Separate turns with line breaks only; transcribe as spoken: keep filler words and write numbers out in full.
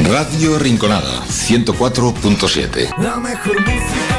Radio Rinconada, ciento cuatro punto siete.
La mejor música.